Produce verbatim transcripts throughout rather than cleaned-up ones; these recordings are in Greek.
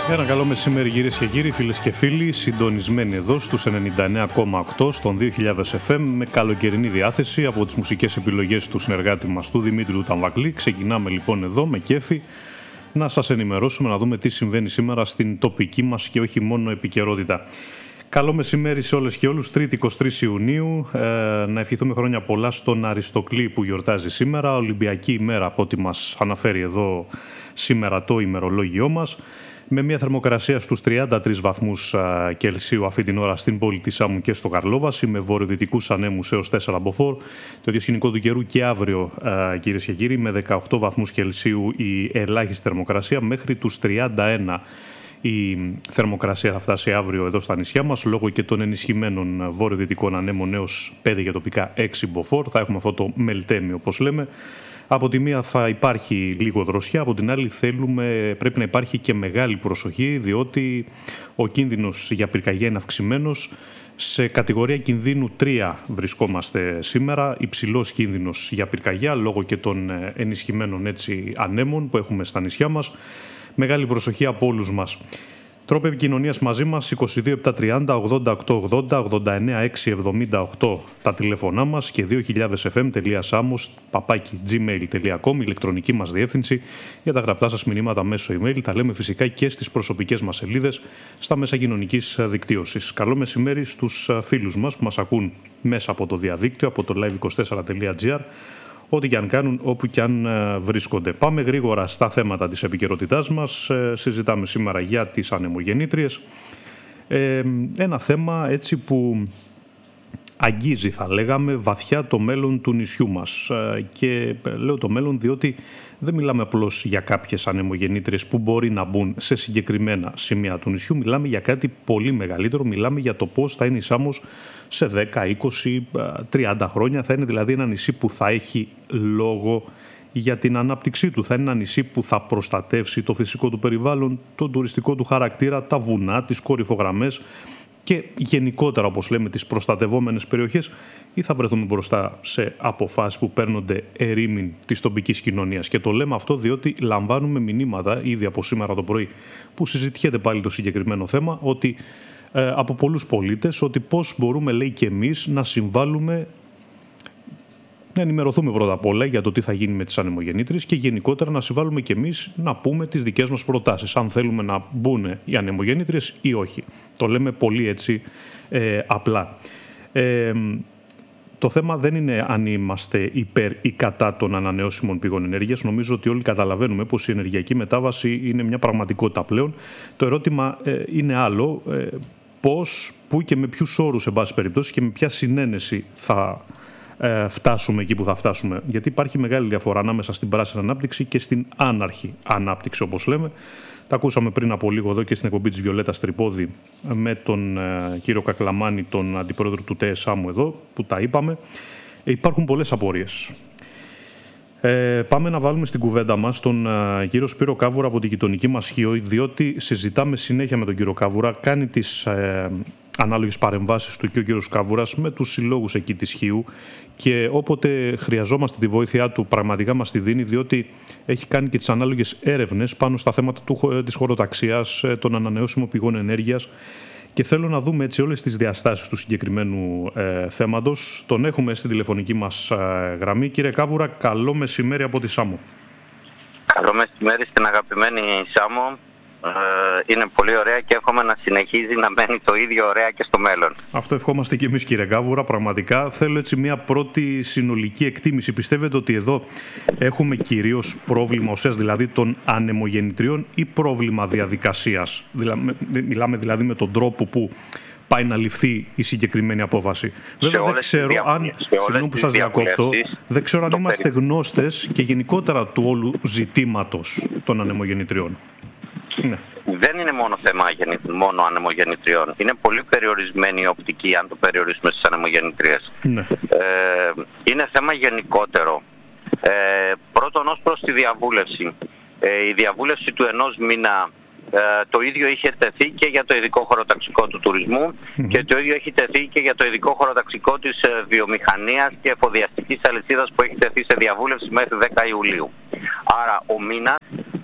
Ένα καλό μεσημέρι κυρίες και κύριοι, φίλες και φίλοι, συντονισμένοι εδώ στους ενενήντα εννέα κόμμα οκτώ στον δύο χιλιάδες εφ εμ με καλοκαιρινή διάθεση από τις μουσικές επιλογές του συνεργάτη μας του Δημήτριου Ταμβακλή. Ξεκινάμε λοιπόν εδώ με κέφι να σας ενημερώσουμε, να δούμε τι συμβαίνει σήμερα στην τοπική μας και όχι μόνο επικαιρότητα. Καλό μεσημέρι σε όλες και όλους, Τρίτη εικοστή τρίτη Ιουνίου, ε, να ευχηθούμε χρόνια πολλά στον Αριστοκλή που γιορτάζει σήμερα, Ολυμπιακή ημέρα από ό,τι μας αναφέρει εδώ σήμερα το ημερολόγιό μας, με μια θερμοκρασία στους τριάντα τρεις βαθμούς Κελσίου αυτή την ώρα στην πόλη της Σάμου και στο Καρλόβαση, με βορειοδυτικούς ανέμους έως τέσσερα μποφόρ. Το ίδιο σκηνικό του καιρού και αύριο, κυρίες και κύριοι, με δεκαοκτώ βαθμούς Κελσίου η ελάχιστη θερμοκρασία, μέχρι τους τριάντα ένα η θερμοκρασία θα φτάσει αύριο εδώ στα νησιά μας, λόγω και των ενισχυμένων βορειοδυτικών ανέμων έως πέντε για τοπικά έξι μποφόρ. Θα έχουμε αυτό το μελτέμι, όπως λέμε. Από τη μία θα υπάρχει λίγο δροσιά, από την άλλη θέλουμε, πρέπει να υπάρχει και μεγάλη προσοχή, διότι ο κίνδυνος για πυρκαγιά είναι αυξημένος. Σε κατηγορία κινδύνου τρία βρισκόμαστε σήμερα, υψηλός κίνδυνος για πυρκαγιά λόγω και των ενισχυμένων έτσι ανέμων που έχουμε στα νησιά μας. Μεγάλη προσοχή από όλους μας. Τρόποι επικοινωνίας μαζί μας, είκοσι δύο επτακόσια τριάντα ογδόντα οκτώ ογδόντα, ογδόντα εννέα εξακόσια εβδομήντα οκτώ τα τηλέφωνά μας και δύο χιλιάδες εφ εμ τελεία samos παπάκι τζι μέιλ τελεία κομ, ηλεκτρονική μας διεύθυνση για τα γραπτά σας μηνύματα μέσω email. Τα λέμε φυσικά και στις προσωπικές μας σελίδες στα μέσα κοινωνικής δικτύωσης. Καλό μεσημέρι στους φίλους μας που μας ακούν μέσα από το διαδίκτυο, από το live είκοσι τέσσερα τελεία τζι άρ. Ό,τι και αν κάνουν, όπου και αν βρίσκονται. Πάμε γρήγορα στα θέματα της επικαιρότητάς μας. Συζητάμε σήμερα για τις ανεμογεννήτριες. Ε, ένα θέμα έτσι που αγγίζει, θα λέγαμε, βαθιά το μέλλον του νησιού μας. Και λέω το μέλλον διότι δεν μιλάμε απλώς για κάποιες ανεμογεννήτριες που μπορεί να μπουν σε συγκεκριμένα σημεία του νησιού. Μιλάμε για κάτι πολύ μεγαλύτερο. Μιλάμε για το πώς θα είναι η Σάμος σε δέκα, είκοσι, τριάντα χρόνια. Θα είναι δηλαδή ένα νησί που θα έχει λόγο για την ανάπτυξή του. Θα είναι ένα νησί που θα προστατεύσει το φυσικό του περιβάλλον, τον τουριστικό του χαρακτήρα, τα βουνά, τις κορυφογραμμές και γενικότερα, όπως λέμε, τις προστατευόμενες περιοχές, ή θα βρεθούμε μπροστά σε αποφάσεις που παίρνονται ερήμην της τοπικής κοινωνίας. Και το λέμε αυτό διότι λαμβάνουμε μηνύματα ήδη από σήμερα το πρωί που συζητιέται πάλι το συγκεκριμένο θέμα, ότι ε, από πολλούς πολίτες, ότι πώς μπορούμε, λέει, και εμείς να συμβάλλουμε, να ενημερωθούμε πρώτα απ' όλα για το τι θα γίνει με τις ανεμογεννήτριες και γενικότερα να συμβάλλουμε και εμείς να πούμε τις δικές μας προτάσεις, αν θέλουμε να μπουν οι ανεμογεννήτριες ή όχι. Το λέμε πολύ έτσι ε, απλά. Ε, το θέμα δεν είναι αν είμαστε υπέρ ή κατά των ανανεώσιμων πηγών ενέργειας. Νομίζω ότι όλοι καταλαβαίνουμε πως η ενεργειακή μετάβαση είναι μια πραγματικότητα πλέον. Το ερώτημα ε, είναι άλλο, ε, πώς, πού και με ποιους όρους, εν πάση περιπτώσει, και με ποια συνένεση θα φτάσουμε εκεί που θα φτάσουμε. Γιατί υπάρχει μεγάλη διαφορά ανάμεσα στην πράσινη ανάπτυξη και στην άναρχη ανάπτυξη, όπως λέμε. Τα ακούσαμε πριν από λίγο εδώ και στην εκπομπή της Βιολέτας Τρυπόδη με τον ε, κύριο Κακλαμάνη, τον αντιπρόεδρο του ΤΕΣΑΜΟ εδώ, που τα είπαμε. Ε, υπάρχουν πολλές απορίες. Ε, πάμε να βάλουμε στην κουβέντα μας τον ε, κύριο Σπύρο Κάβουρα από την γειτονική μας Χίο, διότι συζητάμε συνέχεια με τον κύριο Κάβουρα, κάνει τις ε, ανάλογες παρεμβάσεις του και ο κύριος Κάβουρας με τους συλλόγους εκεί της Χίου, και όποτε χρειαζόμαστε τη βοήθειά του πραγματικά μας τη δίνει, διότι έχει κάνει και τις ανάλογες έρευνες πάνω στα θέματα του, της χωροταξίας, των ανανεώσιμων πηγών ενέργειας, και θέλω να δούμε έτσι όλες τις διαστάσεις του συγκεκριμένου ε, θέματος. Τον έχουμε στην τηλεφωνική μας ε, γραμμή. Κύριε Κάβουρα, καλό μεσημέρι από τη Σάμο. Καλό μεσημέρι στην αγαπημένη Σάμο. Είναι πολύ ωραία και εύχομαι να συνεχίζει να μένει το ίδιο ωραία και στο μέλλον. Αυτό ευχόμαστε και εμείς, κύριε Κάβουρα. Πραγματικά θέλω έτσι μια πρώτη συνολική εκτίμηση. Πιστεύετε ότι εδώ έχουμε κυρίως πρόβλημα ουσίας, δηλαδή των ανεμογεννητριών, ή πρόβλημα διαδικασίας? Μιλάμε δηλαδή με τον τρόπο που πάει να ληφθεί η συγκεκριμένη απόφαση. Βέβαια δεν ξέρω αν, συγγνώμη που σας διακόπτω, δεν ξέρω αν είμαστε γνώστες και γενικότερα του όλου ζητήματος των ανεμογεννητριών. Ναι. Δεν είναι μόνο θέμα μόνο ανεμογεννητριών. Είναι πολύ περιορισμένη η οπτική αν το περιορίσουμε στις ανεμογεννητρίες. Ναι. Ε, είναι θέμα γενικότερο. Ε, πρώτον, ως προς τη διαβούλευση. Ε, η διαβούλευση του ενός μήνα ε, το ίδιο είχε τεθεί και για το ειδικό χωροταξικό του τουρισμού mm-hmm. και το ίδιο έχει τεθεί και για το ειδικό χωροταξικό της ε, βιομηχανίας και εφοδιαστικής αλυσίδας που έχει τεθεί σε διαβούλευση μέχρι δέκα Ιουλίου. Άρα ο μήνας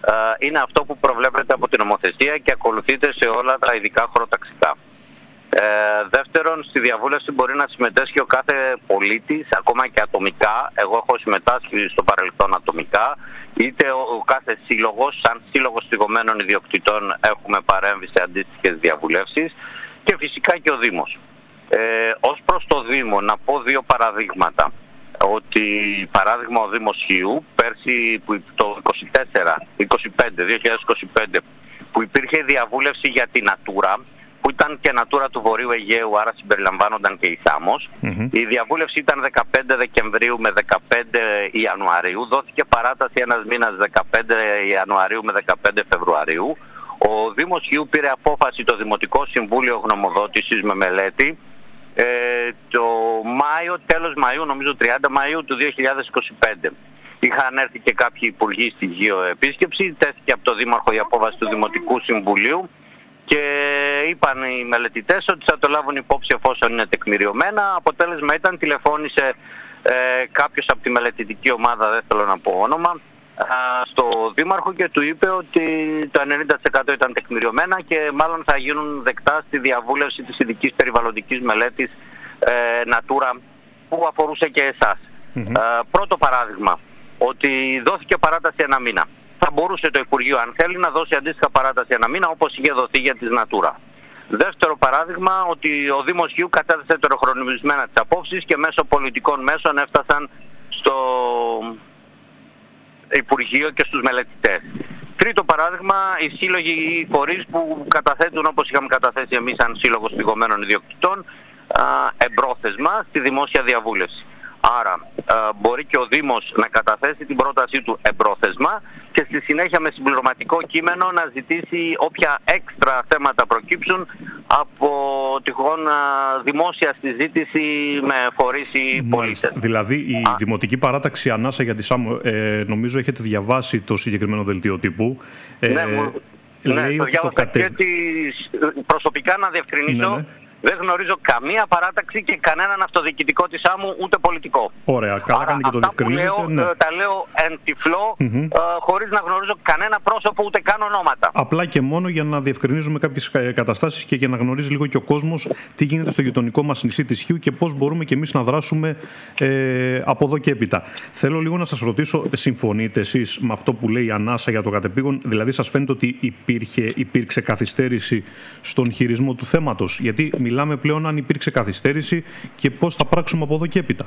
είναι αυτό που προβλέπεται από την νομοθεσία και ακολουθείται σε όλα τα ειδικά χωροταξικά. Ε, δεύτερον, στη διαβούλευση μπορεί να συμμετέσχει ο κάθε πολίτης, ακόμα και ατομικά. Εγώ έχω συμμετάσχει στο παρελθόν ατομικά, είτε ο, ο κάθε σύλλογος, σαν σύλλογος θυγωμένων ιδιοκτητών έχουμε παρέμβει σε αντίστοιχες διαβουλεύσεις, και φυσικά και ο Δήμος. Ε, ως προς το Δήμο, να πω δύο παραδείγματα. Ότι παράδειγμα ο Δήμος Χίου, πέρσι που το είκοσι τέσσερα, είκοσι πέντε, δύο χιλιάδες είκοσι πέντε, που υπήρχε διαβούλευση για την Natura, που ήταν και Natura του Βορείου Αιγαίου, άρα συμπεριλαμβάνονταν και η Σάμος. Mm-hmm. Η διαβούλευση ήταν δεκαπέντε Δεκεμβρίου με δεκαπέντε Ιανουαρίου, δόθηκε παράταση ένας μήνας δεκαπέντε Ιανουαρίου με δεκαπέντε Φεβρουαρίου. Ο Δήμος Χίου πήρε απόφαση το Δημοτικό Συμβούλιο Γνωμοδότησης με μελέτη ε, το Μάιο, τέλος Μαΐου, νομίζω τριάντα Μαΐου του δύο χιλιάδες είκοσι πέντε. Είχαν έρθει και κάποιοι υπουργοί στη Γείο επίσκεψη, τέθηκε από το Δήμαρχο η απόφαση του Δημοτικού Συμβουλίου και είπαν οι μελετητές ότι θα το λάβουν υπόψη εφόσον είναι τεκμηριωμένα. Αποτέλεσμα ήταν, τηλεφώνησε ε, κάποιος από τη μελετητική ομάδα, δεν θέλω να πω όνομα, στο Δήμαρχο και του είπε ότι το ενενήντα τοις εκατό ήταν τεκμηριωμένα και μάλλον θα γίνουν δεκτά στη διαβούλευση της ειδικής περιβαλλοντικής μελέτης ε, Natura που αφορούσε και εσάς. Mm-hmm. Ε, πρώτο παράδειγμα, ότι δόθηκε παράταση ένα μήνα. Θα μπορούσε το Υπουργείο, αν θέλει, να δώσει αντίστοιχα παράταση ένα μήνα όπως είχε δοθεί για τις Natura. Δεύτερο παράδειγμα, ότι ο Δήμος Χίου κατέθεσε τεροχρονισμένα τις απόψεις και μέσω πολιτικών μέσων έφτασαν στο Υπουργείο και στους μελετητές. Τρίτο παράδειγμα, οι σύλλογοι ή οι φορείς που καταθέτουν, όπως είχαμε καταθέσει εμείς σαν Σύλλογος Θυγωμένων Ιδιοκτητών, εμπρόθεσμα στη δημόσια διαβούλευση. Άρα α, μπορεί και ο Δήμος να καταθέσει την πρότασή του εμπρόθεσμα και στη συνέχεια με συμπληρωματικό κείμενο να ζητήσει όποια έξτρα θέματα προκύψουν από τυχόν α, δημόσια συζήτηση με φορείς ή πολίτες. Δηλαδή η α, δημοτική παράταξη ανάσα για τη ΣΑΜΟ, ε, νομίζω έχετε διαβάσει το συγκεκριμένο δελτίο τύπου. Ε, ναι, μου, ναι, το διάβασα το κατε... και τις, προσωπικά να διευκρινίσω. Ναι, ναι. Δεν γνωρίζω καμία παράταξη και κανέναν αυτοδιοικητικό της ΣΑΜΟΥ, ούτε πολιτικό. Ωραία, καλά κάνετε και το διευκρινίζετε. Ναι. Τα λέω εν τυφλό, mm-hmm. ε, χωρίς να γνωρίζω κανένα πρόσωπο, ούτε καν ονόματα. Απλά και μόνο για να διευκρινίζουμε κάποιες καταστάσεις και για να γνωρίζει λίγο και ο κόσμος τι γίνεται στο γειτονικό μας νησί της Χίου και πώς μπορούμε και εμείς να δράσουμε ε, από εδώ και έπειτα. Θέλω λίγο να σας ρωτήσω, συμφωνείτε εσείς με αυτό που λέει η Ανάσα για το κατεπήγον? Δηλαδή σας φαίνεται ότι υπήρχε, υπήρξε καθυστέρηση στον χειρισμό του θέματος? Γιατί μιλάμε πλέον αν υπήρξε καθυστέρηση και πώς θα πράξουμε από εδώ και έπειτα.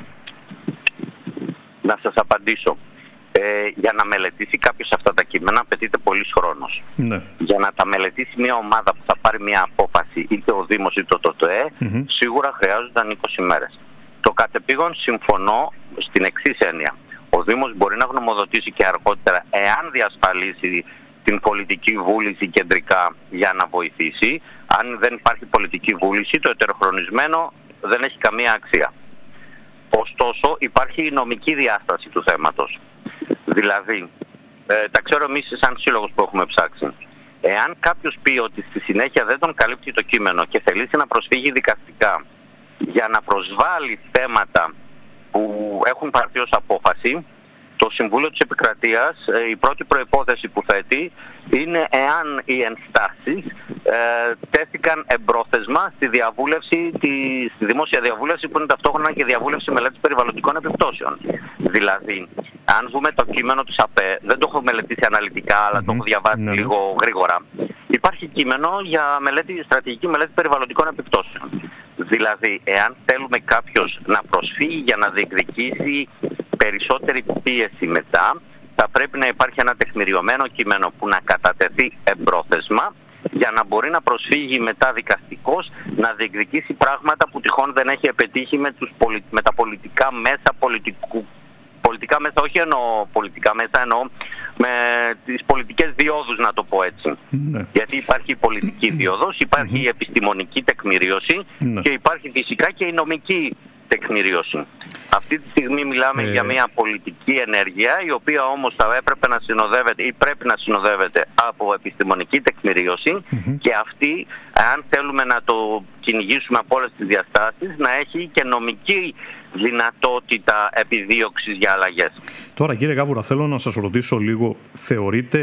Να σας απαντήσω. Ε, για να μελετήσει κάποιος αυτά τα κείμενα απαιτείται πολύς χρόνος. Ναι. Για να τα μελετήσει μια ομάδα που θα πάρει μια απόφαση, είτε ο Δήμος είτε το ΤΟΤΕ, mm-hmm. σίγουρα χρειάζονταν είκοσι μέρες. Το κατεπήγον συμφωνώ στην εξής έννοια. Ο Δήμος μπορεί να γνωμοδοτήσει και αργότερα εάν διασφαλίσει την πολιτική βούληση κεντρικά για να βοηθήσει. Αν δεν υπάρχει πολιτική βούληση, το ετεροχρονισμένο δεν έχει καμία αξία. Ωστόσο, υπάρχει η νομική διάσταση του θέματος. Δηλαδή, ε, τα ξέρω εμείς σαν σύλλογος που έχουμε ψάξει. Εάν κάποιος πει ότι στη συνέχεια δεν τον καλύπτει το κείμενο και θελήσει να προσφύγει δικαστικά για να προσβάλλει θέματα που έχουν πάρθει ως απόφαση, το Συμβούλιο της Επικρατείας, η πρώτη προϋπόθεση που θέτει είναι εάν οι ενστάσεις ε, τέθηκαν εμπρόθεσμα στη διαβούλευση, τη, στη δημόσια διαβούλευση που είναι ταυτόχρονα και διαβούλευση μελέτης περιβαλλοντικών επιπτώσεων. Δηλαδή, αν δούμε το κείμενο της ΑΠΕ, δεν το έχω μελετήσει αναλυτικά, αλλά mm-hmm. το έχω διαβάσει mm-hmm. λίγο γρήγορα. Υπάρχει κείμενο για μελέτη, στρατηγική μελέτη περιβαλλοντικών επιπτώσεων. Δηλαδή, εάν θέλουμε κάποιος να προσφύγει για να διεκδικήσει περισσότερη πίεση μετά, θα πρέπει να υπάρχει ένα τεκμηριωμένο κείμενο που να κατατεθεί εμπρόθεσμα για να μπορεί να προσφύγει μετά δικαστικός να διεκδικήσει πράγματα που τυχόν δεν έχει επιτύχει με, τους πολι... με τα πολιτικά μέσα πολιτικού. Πολιτικά μέσα, όχι εννοώ πολιτικά μέσα, εννοώ με τις πολιτικές διόδους, να το πω έτσι. Ναι. Γιατί υπάρχει η πολιτική διόδος, υπάρχει η επιστημονική τεκμηριώση ναι. και υπάρχει φυσικά και η νομική τεκμηρίωση. Αυτή τη στιγμή μιλάμε ε... για μια πολιτική ενέργεια, η οποία όμως θα έπρεπε να συνοδεύεται ή πρέπει να συνοδεύεται από επιστημονική τεκμηρίωση mm-hmm. και αυτή, αν θέλουμε να το κυνηγήσουμε από όλες τις διαστάσεις, να έχει και νομική δυνατότητα επιδίωξης για αλλαγές. Τώρα, κύριε Γάβουρα, θέλω να σας ρωτήσω λίγο, θεωρείτε